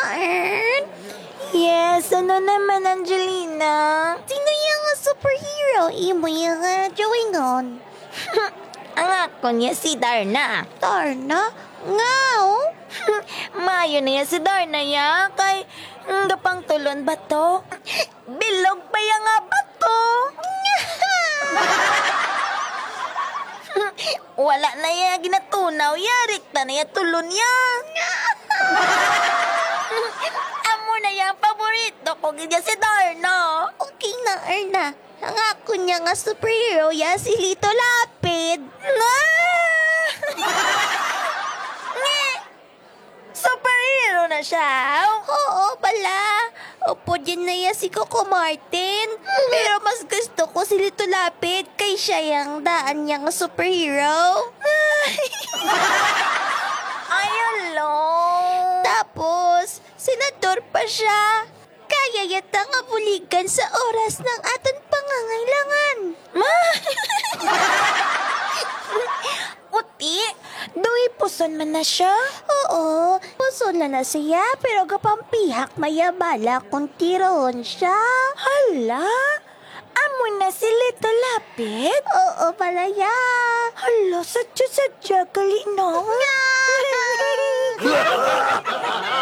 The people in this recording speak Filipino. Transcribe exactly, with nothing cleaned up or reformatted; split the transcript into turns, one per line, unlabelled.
Ern?
Yes, ano naman, Angelina?
Sino yung superhero? Imo yung uh, joingon.
Ang ako niya si Darna.
Darna? Ngaw?
Mayo na yan si Darna ya. Kay, mm, gapang tulon ba to? Bilog pa yan nga ba to? Wala na yan ginatunaw ya. Rikta na yan tulon ya. Amo na yan, paborito ko ganyan si Darna.
Okay na, Erna. Ang ako niya nga superhero ya si Lito Lapid.
Nga! Nga! Superhero na siya.
Oo, pala. Upo din na ya si Coco Martin. Pero mas gusto ko si Lito Lapid kay siya yung daan niya nga superhero.
Ayun lo.
Tapos, senador pa siya. Kaya yata nga buligan sa oras ng aton pangangailangan.
Ma! Uti, duwi puson man na siya.
Oo, puso na na siya pero gapampihak mayabala kung tiroon siya.
Hala, amo na si Lito Lapid.
Oo, palaya.
Hala, sadya-sadya gali no.